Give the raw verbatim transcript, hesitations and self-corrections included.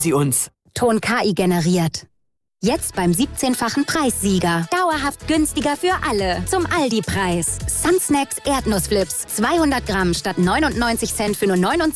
Sie uns. Ton K I generiert. Jetzt beim siebzehnfachen Preissieger. Dauerhaft günstiger für alle. Zum Aldi-Preis. Sunsnacks Erdnussflips. zweihundert Gramm statt neunundneunzig Cent für nur neunundsechzig